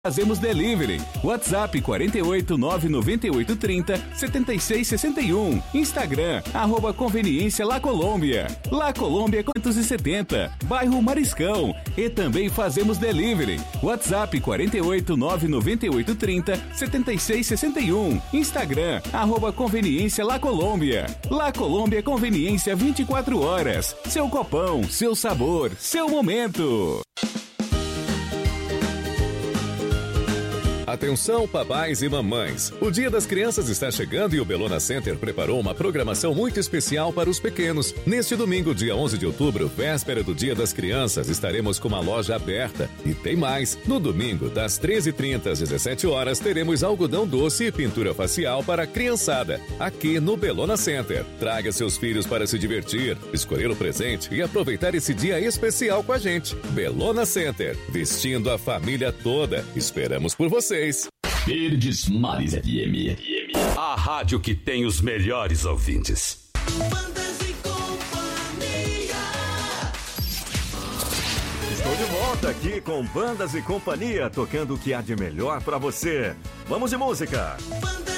Fazemos delivery. WhatsApp 48 998 30 76 61. Instagram, @conveniência La Colômbia. La Colômbia 570, bairro Mariscão. E também fazemos delivery. WhatsApp 48 998 30 76 61. Instagram, @conveniência La Colômbia. La Colômbia Conveniência 24 horas. Seu copão, seu sabor, seu momento. Atenção, papais e mamães! O Dia das Crianças está chegando e o Bellona Center preparou uma programação muito especial para os pequenos. Neste domingo, dia 11 de outubro, véspera do Dia das Crianças, estaremos com uma loja aberta. E tem mais! No domingo, das 13h30 às 17 horas, teremos algodão doce e pintura facial para a criançada, aqui no Bellona Center. Traga seus filhos para se divertir, escolher o presente e aproveitar esse dia especial com a gente. Bellona Center, vestindo a família toda. Esperamos por vocês! Verdes Mares FM. A rádio que tem os melhores ouvintes. Bandas e Companhia. Estou de volta aqui com Bandas e Companhia, tocando o que há de melhor pra você. Vamos de música.